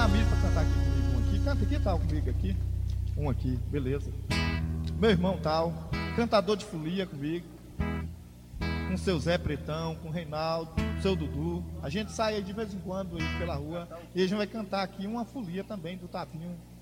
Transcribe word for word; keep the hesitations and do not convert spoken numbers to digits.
amigos para cantar aqui comigo, um aqui. Canta aqui, tal, comigo aqui. Um aqui, beleza. Meu irmão tal, cantador de folia comigo. Com seu Zé Pretão, com o Reinaldo, seu Dudu. A gente sai aí de vez em quando aí pela rua e a gente vai cantar aqui uma folia também do Tavinho